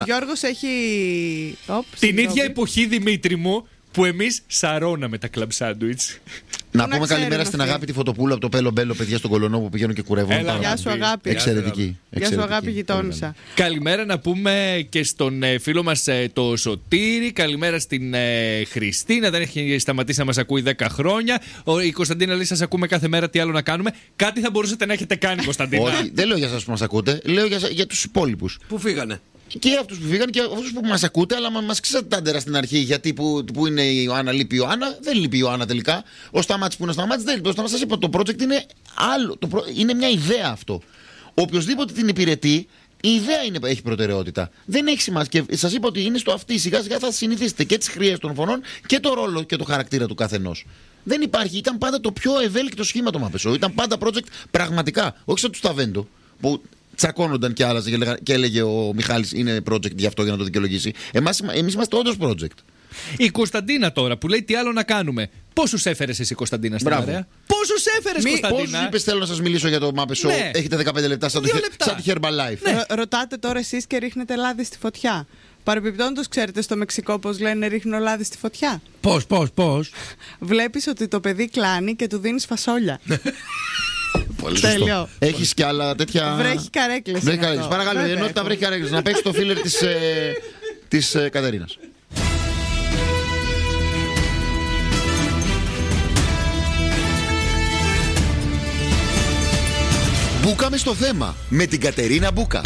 Γιώργος έχει. Την ίδια εποχή, Δημήτρη μου, που εμείς σαρώναμε τα κλαμπ σάντουιτς. Να πούμε καλημέρα στην Αγάπη τη Φωτοπούλου από το Πέλο Μπέλο, παιδιά στον Κολονό που πηγαίνουν και κουρεύουν. Γεια σου, Αγάπη. Εξαιρετική. Γεια σου, Αγάπη, γειτόνισσα. Καλημέρα να πούμε και στον φίλο μας το Σωτήρη. Καλημέρα στην Χριστίνα. Δεν έχει σταματήσει να μας ακούει 10 χρόνια. Η Κωνσταντίνα λέει: σας ακούμε κάθε μέρα. Τι άλλο να κάνουμε? Κάτι θα μπορούσατε να έχετε κάνει, Κωνσταντίνα. Όχι, δεν λέω για εσάς που μας ακούτε. Λέω για τους υπόλοιπους. Πού φύγανε? Και αυτούς που φύγαν και αυτούς που μας ακούτε, αλλά μας ξύσατε τα άντερα στην αρχή. Γιατί που είναι η Ιωάννα, λείπει η Ιωάννα. Δεν λείπει η Ιωάννα τελικά. Ο Σταμάτης που είναι ο Σταμάτης δεν λείπει. Ο Σταμάτης, σας είπα, το project είναι άλλο. Είναι μια ιδέα αυτό. Οποιοςδήποτε την υπηρετεί, η ιδέα έχει προτεραιότητα. Δεν έχει σημασία. Και σας είπα ότι είναι στο αυτή. Σιγά σιγά θα συνηθίσετε και τις χρειές των φωνών και το ρόλο και το χαρακτήρα του καθενός. Δεν υπάρχει. Ήταν πάντα το πιο ευέλικτο σχήμα το Μαπεσό. Ήταν πάντα project πραγματικά. Όχι σαν του Σταβέντο. Που τσακώνονταν και άλλαζε και έλεγε ο Μιχάλης είναι project γι' αυτό για να το δικαιολογήσει. Εμείς είμαστε όντως project. Η Κωνσταντίνα τώρα που λέει τι άλλο να κάνουμε. Πόσους έφερες εσύ, Κωνσταντίνα, στην παρέα? Πόσους έφερες, Κωνσταντίνα? Πόσους είπες θέλω να σας μιλήσω για το Muppet Show? Ναι. Έχετε 15 λεπτά σαν τη Herbalife. Ναι. Ρωτάτε τώρα εσείς και ρίχνετε λάδι στη φωτιά. Παρεμπιπτόντως, ξέρετε στο Μεξικό πώς λένε ρίχνω λάδι στη φωτιά? Πώς? Βλέπεις ότι το παιδί κλάνει και του δίνεις φασόλια. Τέλειο. Έχεις και άλλα τέτοια. Βρέχει καρέκλες. Παρακαλώ, η ενότητα βρέχει καρέκλες. Να παίξει το φίλερ της Κατερίνας. Μπούκαμε στο θέμα με την Κατερίνα Μπούκα.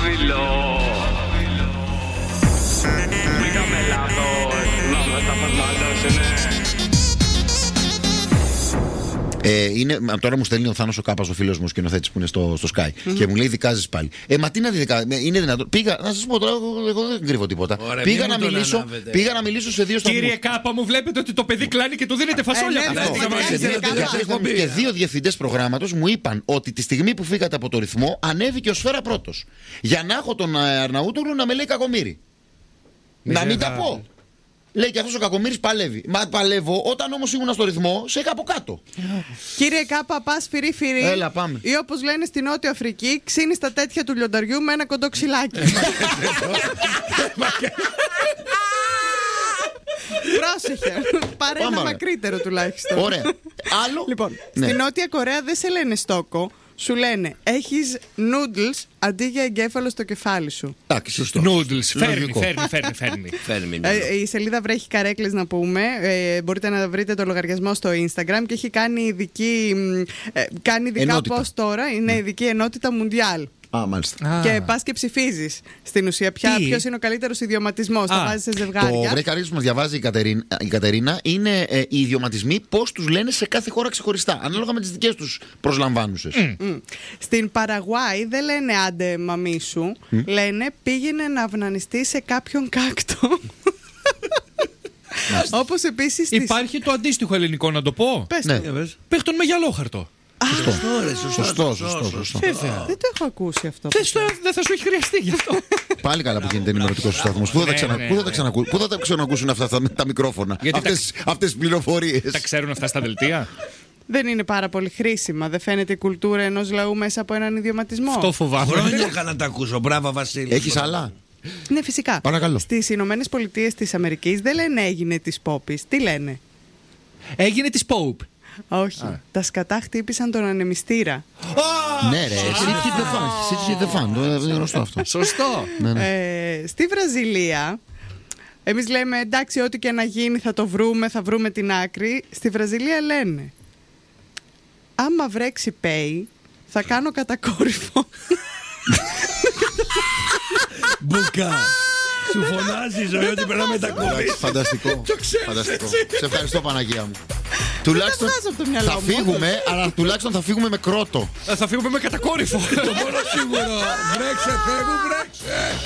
Τώρα μου στέλνει ο Θάνος ο Κάπας, ο φίλος μου, ο σκηνοθέτης που είναι στο Sky, και μου λέει: δικάζεις πάλι. Μα τι να δικάζεις, είναι δυνατόν? Πήγα, να σας πω τώρα, εγώ δεν κρύβω τίποτα. Ωραία, πήγα να μιλήσω σε δύο σταθμούς. Κύριε Κάπα, μου βλέπετε ότι το παιδί κλάνει και του δίνετε φασόλια. Και δύο διευθυντές προγράμματος μου είπαν ότι τη στιγμή που φύγατε από το ρυθμό ανέβηκε ο Σφαίρα πρώτος. Για να έχω τον Αρναούτογλου να με λέει κακομοίρη. Να μην τα πω. Λέει και αυτός ο κακομοίρης παλεύει. Μα παλεύω, όταν όμως ήμουν στο ρυθμό, σε είχα από κάτω. Κύριε Κάπα, πας φυρί-φυρί. Έλα, πάμε. Ή όπως λένε στην Νότια Αφρική, ξύνεις τα τέτοια του λιονταριού με ένα κοντό ξυλάκι. Πρόσεχε. Πάρε ένα μακρύτερο τουλάχιστον. Ωραία. Άλλο. Λοιπόν, στη Νότια Κορέα δεν σε λένε στόκο. Σου λένε έχεις noodles αντί για εγκέφαλο στο κεφάλι σου. Εντάξει, σωστό. Noodles. Φέρνει. Η σελίδα βρέχει καρέκλες να πούμε. Μπορείτε να βρείτε το λογαριασμό στο Instagram και έχει κάνει ειδικά post τώρα. Είναι ειδική ενότητα Mundial. Μάλιστα. Και πας και ψηφίζεις στην ουσία ποιος είναι ο καλύτερος ιδιωματισμός. Τα βάζεις σε ζευγάρια. Το βρέχει καρέκλες που μας διαβάζει η Κατερίνα είναι οι ιδιωματισμοί πώς τους λένε σε κάθε χώρα ξεχωριστά, ανάλογα με τις δικές τους προσλαμβάνουσες. Στην Παραγουάη δεν λένε άντε μαμί σου, λένε πήγαινε να αυνανιστεί σε κάποιον κάκτο. Όπως επίσης. Υπάρχει το αντίστοιχο ελληνικό να το πω. Πες τον με γυαλόχαρτο. Σωστό. Δεν το έχω ακούσει αυτό. Δεν θα σου έχει χρειαστεί γι' αυτό. Πάλι καλά που γίνεται ενημερωτικός ο σταθμός. Πού θα τα ξανακούσουν αυτά τα μικρόφωνα, αυτές τις πληροφορίες? Τα ξέρουν αυτά στα δελτία. Δεν είναι πάρα πολύ χρήσιμα. Δεν φαίνεται η κουλτούρα ενός λαού μέσα από έναν ιδιωματισμό? Αυτό φοβάμαι. Χρόνια είχα να τα ακούσω. Μπράβο, Βασίλη. Έχεις άλλα? Ναι, φυσικά. Παρακαλώ. Στις Ηνωμένες Πολιτείες της Αμερικής δεν λένε έγινε της Πόπης. Τι λένε? Έγινε της Pope. Όχι. Τα σκατά χτύπησαν τον ανεμιστήρα. Ναι, ρε. Sit the fan. Είναι γνωστό αυτό. Σωστό. Στη Βραζιλία, εμείς λέμε εντάξει, ό,τι και να γίνει θα το βρούμε, θα βρούμε την άκρη. Στη Βραζιλία λένε άμα βρέξει πέι, θα κάνω κατακόρυφο. Μπουκά. Σου φωνάζει η ζωή ότι περνάμε τα κόρη. Φανταστικό. Σε ευχαριστώ, Παναγία μου. Τουλάχιστον θα φύγουμε, αλλά τουλάχιστον θα φύγουμε με κρότο. Θα φύγουμε με κατακόρυφο. Το μόνο σίγουρο. Βρέξε, φεύγου, βρέξε.